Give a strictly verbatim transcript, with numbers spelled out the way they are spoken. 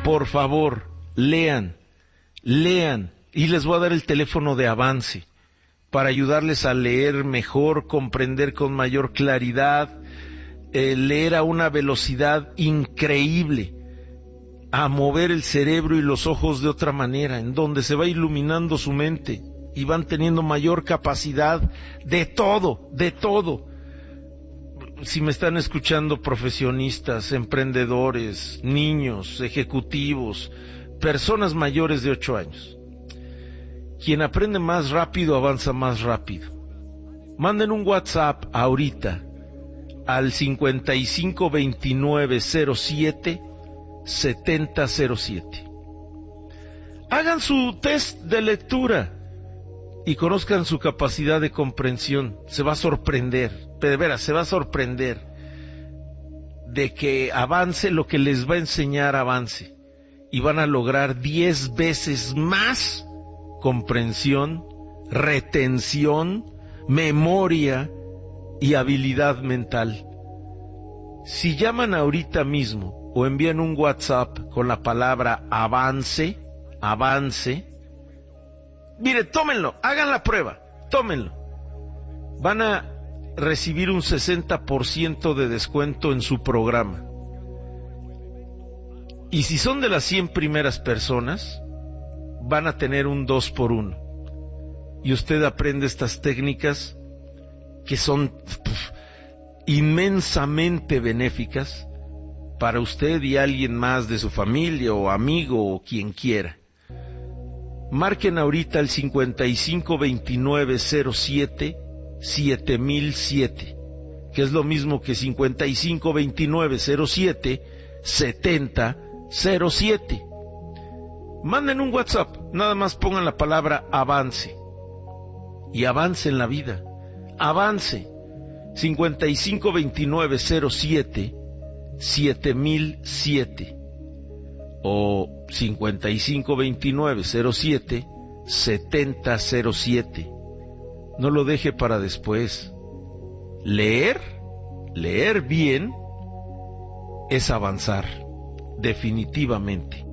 por favor, lean, lean, y les voy a dar el teléfono de Avance para ayudarles a leer mejor, comprender con mayor claridad, eh, leer a una velocidad increíble, a mover el cerebro y los ojos de otra manera, en donde se va iluminando su mente y van teniendo mayor capacidad de todo, de todo. Si me están escuchando profesionistas, emprendedores, niños, ejecutivos, personas mayores de ocho años, quien aprende más rápido avanza más rápido. Manden un WhatsApp ahorita al cincuenta y cinco veintinueve cero siete setenta cero siete. Hagan su test de lectura y conozcan su capacidad de comprensión. Se va a sorprender, de veras, se va a sorprender de que avance lo que les va a enseñar avance, y van a lograr diez veces más comprensión, retención, memoria y habilidad mental. Si llaman ahorita mismo o envían un WhatsApp con la palabra avance, avance, mire, tómenlo, hagan la prueba, tómenlo. Van a recibir un sesenta por ciento de descuento en su programa. Y si son de las cien primeras personas, van a tener un dos por uno. Y usted aprende estas técnicas que son puf, inmensamente benéficas para usted y alguien más de su familia o amigo o quien quiera. Marquen ahorita el cincuenta y cinco veintinueve cero siete siete mil siete, que es lo mismo que cincuenta y cinco veintinueve cero siete setenta cero siete. Manden un WhatsApp, nada más pongan la palabra avance y avance en la vida. Avance. cincuenta y cinco veintinueve cero siete siete mil siete o cincuenta y cinco veintinueve cero siete setenta cero siete. No lo deje para después. Leer, leer bien es avanzar, definitivamente.